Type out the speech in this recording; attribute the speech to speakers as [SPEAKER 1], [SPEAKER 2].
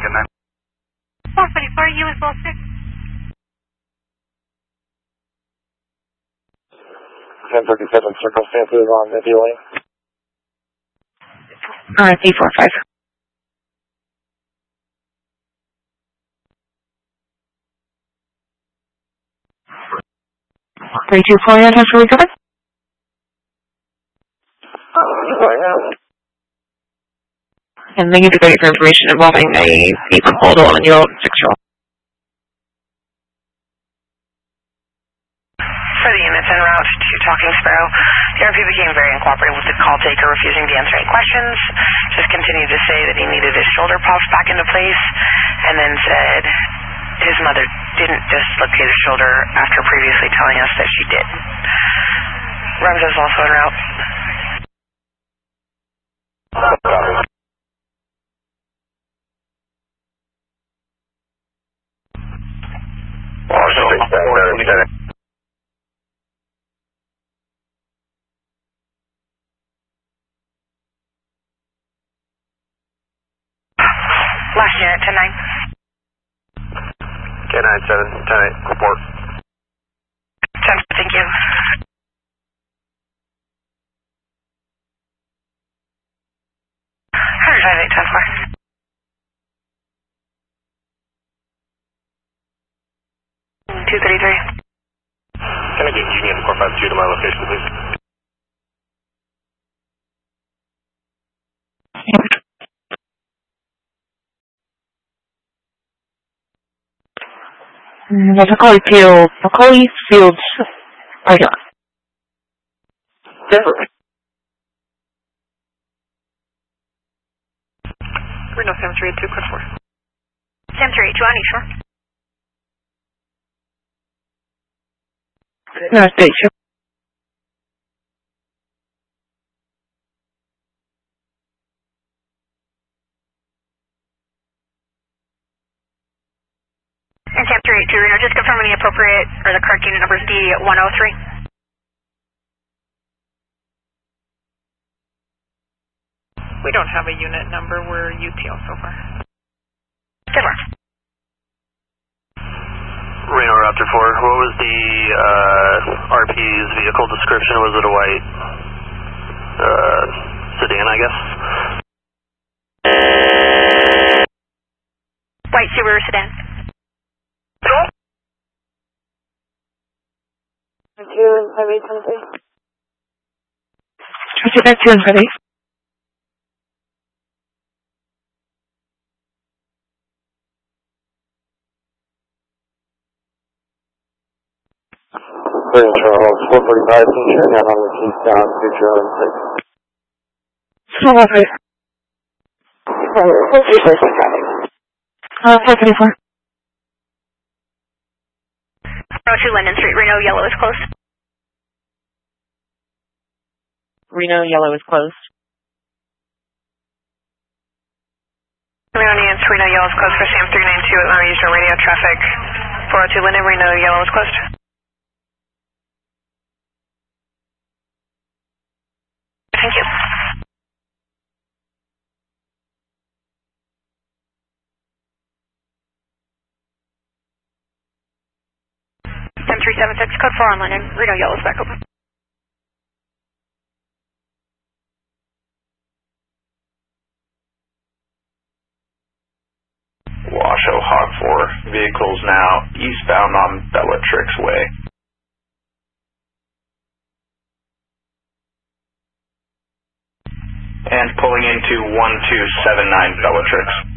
[SPEAKER 1] good night.
[SPEAKER 2] 444, U.S. Ulster.
[SPEAKER 3] 1037 circumstances on Nebula Lane.
[SPEAKER 4] C45. Three two four, has really covered. And they need to wait for information involving a crippled 11-year-old 6-year-old.
[SPEAKER 5] For the units en route to Talking Sparrow, the RP became very uncooperative with the call taker, refusing to answer any questions, just continued to say that he needed his shoulder popped back into place, and then said his mother didn't dislocate his shoulder after previously telling us that she did. Ramza is also en route. Last unit, 10-9.
[SPEAKER 3] K97, 10-8, report.
[SPEAKER 5] 10, thank you. Hundred 10-4. Two 33.
[SPEAKER 3] Can I get Union 452 to my location, please?
[SPEAKER 4] The Macaulay Fields are done.
[SPEAKER 5] Reno 732, code 4.
[SPEAKER 2] 732 on East Shore.
[SPEAKER 4] No, station.
[SPEAKER 2] And 732 Reno, just confirming the appropriate, or the correct unit number is D103.
[SPEAKER 5] We don't have a unit number. We're UTL so far.
[SPEAKER 2] Good work.
[SPEAKER 3] Reno Raptor 4, what was the RP's vehicle description? Was it a white sedan, I guess?
[SPEAKER 2] White Subaru sedan.
[SPEAKER 4] Highway 23. Traffic back to Highway.
[SPEAKER 3] Charles, 445, can you turn that on the eastbound future on 6?
[SPEAKER 4] Okay. 434.
[SPEAKER 2] 2 Linden Street, Reno, yellow is closed.
[SPEAKER 4] Reno, yellow is closed.
[SPEAKER 5] Reno units, Reno yellow is closed for Sam 392 Atlanta Eastern radio traffic. 402 Linden, Reno yellow is closed. Thank you.
[SPEAKER 2] Sam 376, code 4 on London, Reno yellow is back open.
[SPEAKER 3] Washoe Hawk 4, vehicles now eastbound on Bellatrix Way. And pulling into 1279 Bellatrix.